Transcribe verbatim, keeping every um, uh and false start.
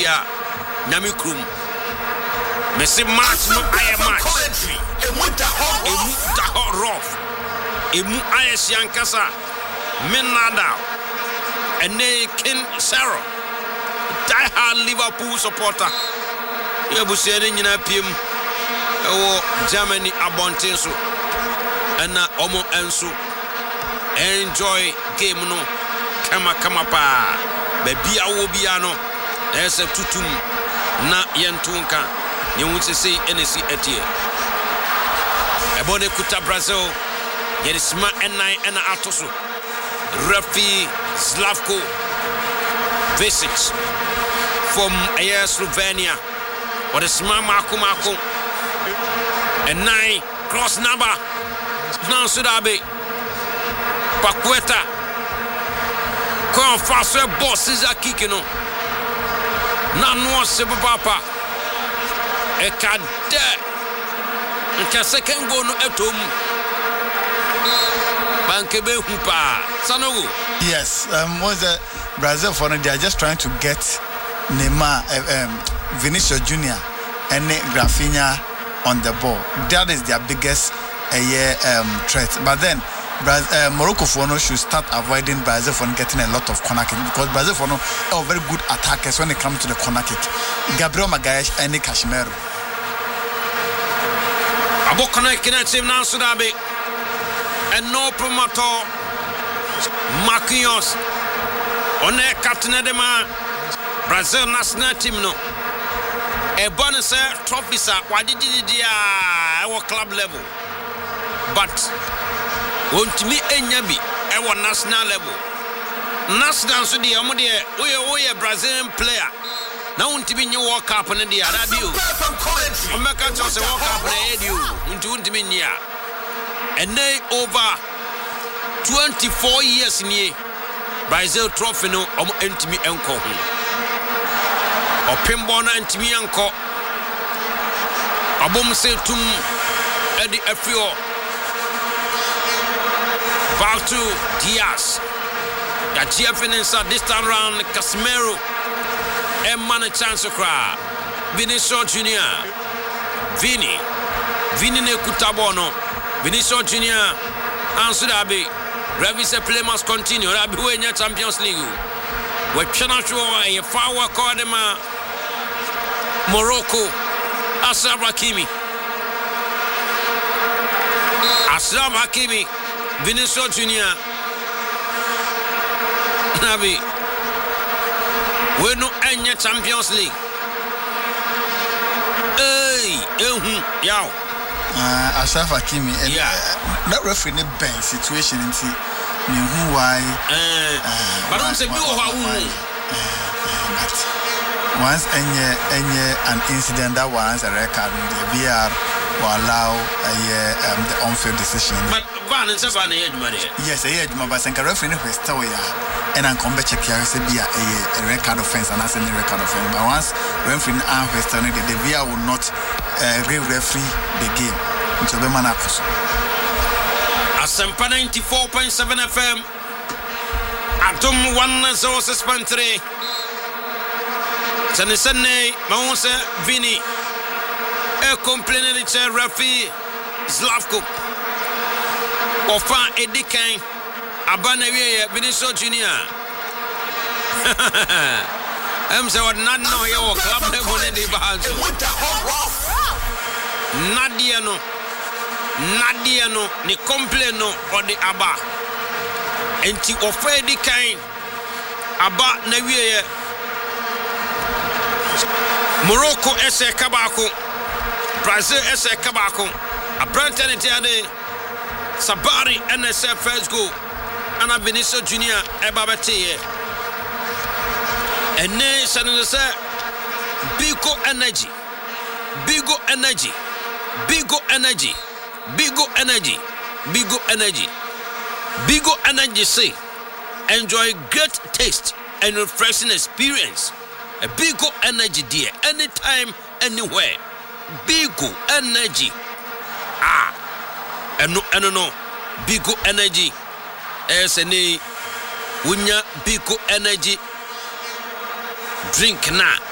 bia nyame krum me se match no aye match emu da hot rough emu aye siankasa menada ene kin Sarah die hard Liverpool supporter ye busiane nyina piem ewo Germany abonten so ana omo enso enjoy game no kama kama pa be bia wo bia no ese tutum na yentunka ye wunse sei enesi etie ebone kuta Brazil ye sma enai ena atoso Rafi Slavko Vesic from Air Slovenia or the sma mako mako enai cross number now Sudabe Paqueta kon face boss is a kick no na no se papa e kade nke second goal no etom bankebe hupa sanogo. Yes, um was the Brazil for they are just trying to get Neymar uh, um, Vinicius Junior and Rafinha on the ball. That is their biggest uh, yeah, um, threat. But then Brazil, uh, Morocco for no should start avoiding Brazil from getting a lot of corner kick because Brazil for no are very good attackers when it comes to the corner kick. Gabriel Magalhaes and Casemiro. Abo connect team now Sudabe and no promoter Marquinhos on the captain of the man Brazil national team no a bonus trophy sir why did you our club level but won't me enyabi our national level national so the amode we we Brazilian player now won't be new World Cup in the Arabia America just World Cup na you won't me near and they over twenty-four years in Brazil trophy no omo entimi enko ho opembo na entimi enko abom se tum edi afio back to Diaz that G F N inside this time round Casemiro and man a chance cry Vinicius Junior Vini Vini ne kutabono Vinicius Junior answer abi Ravi say play must continue. Rabi we nya Champions League. We chana show a fawa kodema Morocco Ashraf Hakimi. Ashraf Hakimi Vinicius Junior Rabi we no enya Champions League. Hey, ehun yaw. Uh, Ashraf Hakimi and yeah. uh, that referee in a bad situation and see me who why uh, but don't say you how but once any any an incident that was a record the V R will allow a uh, um, the on-field decision but Van and Savan yes a but the referee in Westoya and I'm come check here say be a record offense and that's a record offense but once referee and Westoya the V R will not uh, referee the game into the manacos. Asempa ninety-four point seven F M. Atom one zero suspend three. Tanisane Maunse Vini. E complain the chair Rafi Slavko. Ofa Edikan Abana Vinicius Junior. I'm say what not know your club level in the Bahamas. Nadia no Nadia no ni complain no or the Aba enti ofa di kan Aba na wiye Morocco ese kabako Brazil ese kabako Abrante ne tiade Sabari N S F first goal ana Vinicius Junior eba betiye ene sanene se Bigo energy Bigo energy Bigo energy Bigo energy Bigo energy Bigo energy say enjoy great taste and refreshing experience. A Bigo energy dear anytime anywhere. Bigo energy ah and no and no Bigo energy S N A Wunya Bigo energy drink na